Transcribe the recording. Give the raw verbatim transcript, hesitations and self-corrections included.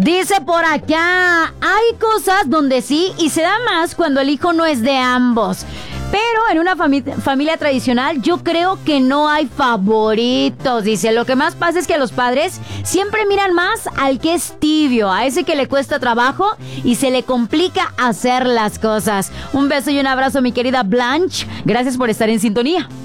Dice por acá, hay cosas donde sí y se da más cuando el hijo no es de ambos. Pero en una fami- familia tradicional yo creo que no hay favoritos. Dice, lo que más pasa es que los padres siempre miran más al que es tibio, a ese que le cuesta trabajo y se le complica hacer las cosas. Un beso y un abrazo, mi querida Blanche. Gracias por estar en sintonía.